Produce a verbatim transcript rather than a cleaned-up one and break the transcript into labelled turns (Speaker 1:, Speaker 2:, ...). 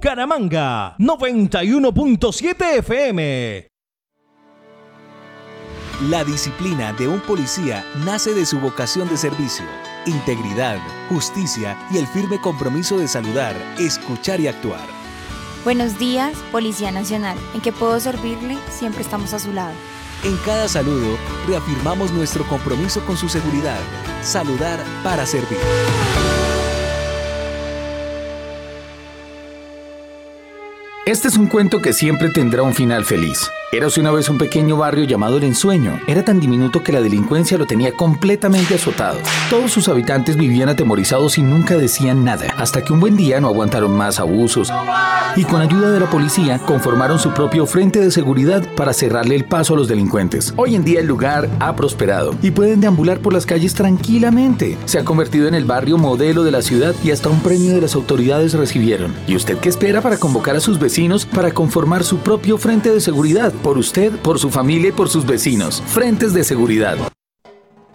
Speaker 1: Bucaramanga, noventa y uno punto siete F M.
Speaker 2: La disciplina de un policía nace de su vocación de servicio, integridad, justicia y el firme compromiso de saludar, escuchar y actuar.
Speaker 3: Buenos días, Policía Nacional. ¿En qué puedo servirle? Siempre estamos a su lado.
Speaker 2: En cada saludo, reafirmamos nuestro compromiso con su seguridad. Saludar para servir.
Speaker 4: Este es un cuento que siempre tendrá un final feliz. Érase una vez un pequeño barrio llamado El Ensueño. Era tan diminuto que la delincuencia lo tenía completamente azotado. Todos sus habitantes vivían atemorizados y nunca decían nada, hasta que un buen día no aguantaron más abusos y con ayuda de la policía conformaron su propio frente de seguridad para cerrarle el paso a los delincuentes. Hoy en día el lugar ha prosperado y pueden deambular por las calles tranquilamente. Se ha convertido en el barrio modelo de la ciudad y hasta un premio de las autoridades recibieron. ¿Y usted qué espera para convocar a sus vecinos para conformar su propio frente de seguridad? Por usted, por su familia y por sus vecinos. Frentes de seguridad.